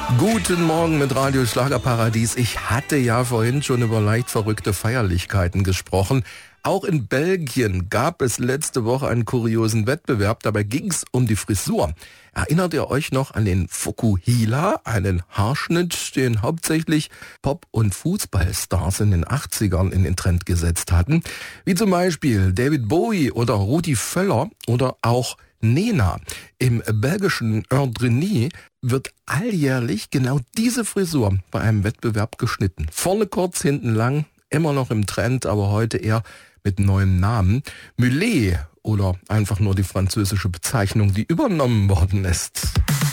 Guten Morgen mit Radio Schlagerparadies. Ich hatte ja vorhin schon über leicht verrückte Feierlichkeiten gesprochen. Auch in Belgien gab es letzte Woche einen kuriosen Wettbewerb. Dabei ging es um die Frisur. Erinnert ihr euch noch an den Fukuhila, einen Haarschnitt, den hauptsächlich Pop- und Fußballstars in den 80ern in den Trend gesetzt hatten? Wie zum Beispiel David Bowie oder Rudi Völler oder auch Nena. Im belgischen Erdreny wird alljährlich genau diese Frisur bei einem Wettbewerb geschnitten. Vorne kurz, hinten lang, immer noch im Trend, aber heute eher mit neuem Namen. Mulet oder einfach nur die französische Bezeichnung, die übernommen worden ist.